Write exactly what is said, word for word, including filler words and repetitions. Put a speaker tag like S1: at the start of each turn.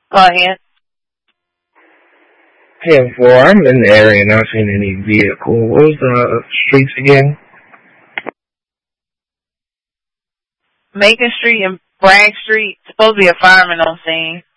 S1: Go ahead.
S2: ten four, I'm in the area not seeing any vehicle. What was the streets again?
S1: Macon Street and Bragg Street. Supposed to be a fireman on scene.